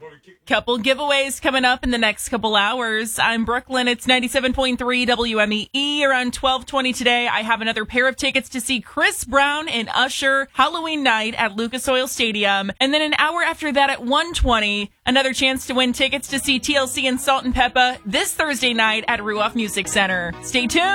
Couple giveaways coming up in the next couple hours. I'm Brooklyn. It's 97.3 WMEE. Around 12:20 today, I have another pair of tickets to see Chris Brown and Usher Halloween night at Lucas Oil Stadium. And then an hour after that at 1:20, another chance to win tickets to see TLC and Salt and Peppa this Thursday night at Ruoff Music Center. Stay tuned.